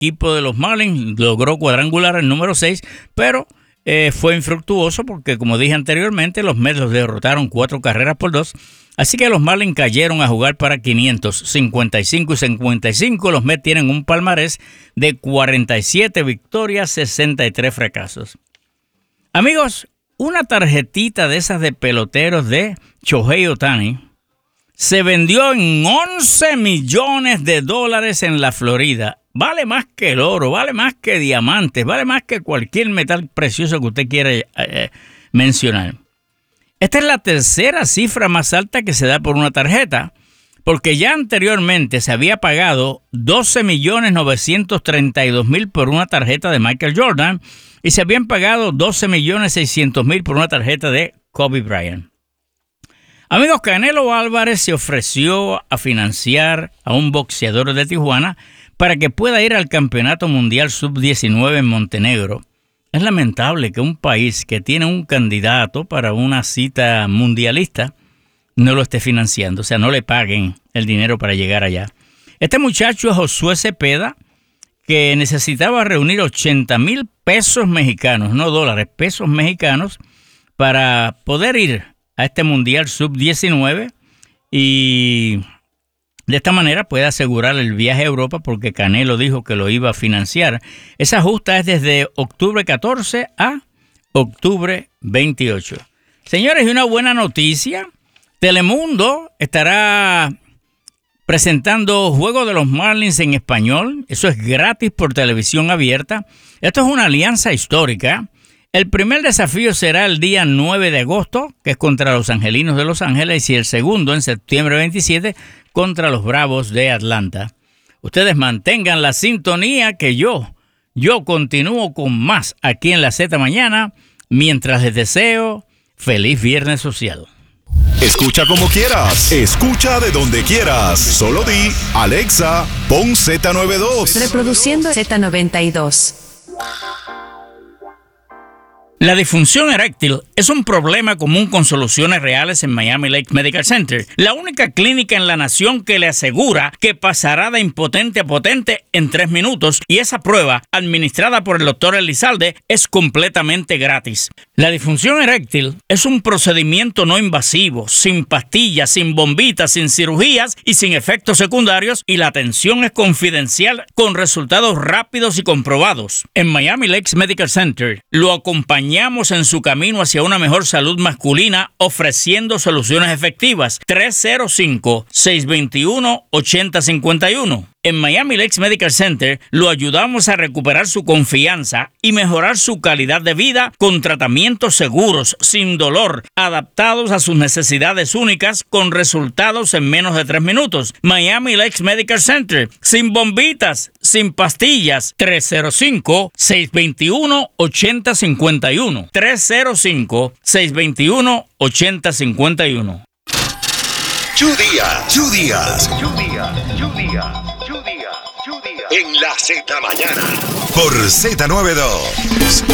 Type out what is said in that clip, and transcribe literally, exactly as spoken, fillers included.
equipo de los Marlins logró cuadrangular el número seis, pero eh, fue infructuoso porque, como dije anteriormente, los Mets los derrotaron cuatro carreras por dos. Así que los Marlins cayeron a jugar para quinientos cincuenta y cinco y cincuenta y cinco. Los Mets tienen un palmarés de cuarenta y siete victorias, sesenta y tres fracasos. Amigos, una tarjetita de esas de peloteros de Shohei Ohtani se vendió en once millones de dólares en la Florida. Vale más que el oro, vale más que diamantes, vale más que cualquier metal precioso que usted quiera eh, mencionar. Esta es la tercera cifra más alta que se da por una tarjeta, porque ya anteriormente se había pagado doce millones novecientos treinta y dos mil por una tarjeta de Michael Jordan y se habían pagado doce millones seiscientos mil por una tarjeta de Kobe Bryant. Amigos, Canelo Álvarez se ofreció a financiar a un boxeador de Tijuana para que pueda ir al Campeonato Mundial sub diecinueve en Montenegro. Es lamentable que un país que tiene un candidato para una cita mundialista no lo esté financiando, o sea, no le paguen el dinero para llegar allá. Este muchacho es Josué Cepeda, que necesitaba reunir ochenta mil pesos mexicanos, no dólares, pesos mexicanos, para poder ir a este Mundial sub diecinueve y de esta manera puede asegurar el viaje a Europa porque Canelo dijo que lo iba a financiar. Esa justa es desde octubre catorce a octubre veintiocho. Señores, y una buena noticia. Telemundo estará presentando Juego de los Marlins en español. Eso es gratis por televisión abierta. Esto es una alianza histórica. El primer desafío será el día nueve de agosto, que es contra los Angelinos de Los Ángeles, y el segundo en septiembre veintisiete contra los Bravos de Atlanta. Ustedes mantengan la sintonía que yo, yo continúo con más aquí en la Z Mañana, mientras les deseo feliz Viernes Social. Escucha como quieras, escucha de donde quieras. Solo di, Alexa, pon Z noventa y dos. Reproduciendo Z noventa y dos. La disfunción eréctil es un problema común con soluciones reales en Miami Lakes Medical Center, la única clínica en la nación que le asegura que pasará de impotente a potente en tres minutos, y esa prueba, administrada por el doctor Elizalde, es completamente gratis. La disfunción eréctil es un procedimiento no invasivo, sin pastillas, sin bombitas, sin cirugías y sin efectos secundarios, y la atención es confidencial con resultados rápidos y comprobados. En Miami Lakes Medical Center lo acompañamos en su camino hacia una mejor salud masculina, ofreciendo soluciones efectivas. tres cero cinco, seis dos uno, ocho cero cinco uno. En Miami Lakes Medical Center lo ayudamos a recuperar su confianza y mejorar su calidad de vida con tratamientos seguros, sin dolor, adaptados a sus necesidades únicas, con resultados en menos de tres minutos. Miami Lakes Medical Center, sin bombitas, sin pastillas. tres cero cinco, seis dos uno, ocho cero cinco uno. tres cero cinco, seis dos uno, ocho cero cinco uno. Chu Díaz, Chu Díaz, Chu Díaz, Chu Díaz, Chu Díaz, Chu Díaz. en la Z Mañana por Z noventa y dos.